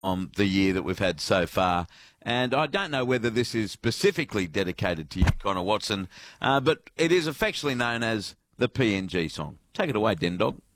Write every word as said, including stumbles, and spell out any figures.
on the year that we've had so far. And I don't know whether this is specifically dedicated to you, Connor Watson, uh, but it is affectionately known as the P N G song. Take it away, Den Dog.